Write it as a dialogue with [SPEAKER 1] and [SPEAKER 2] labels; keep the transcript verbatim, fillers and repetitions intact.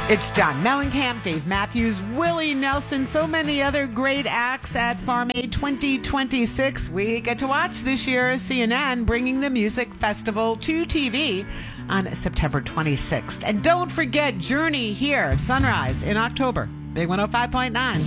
[SPEAKER 1] It's John Mellencamp, Dave Matthews, Willie Nelson, so many other great acts at Farm Aid twenty twenty-six. We get to watch this year C N N bringing the music festival to T V on September twenty-sixth. And don't forget Journey here, Sunrise in October. Big one oh five point nine.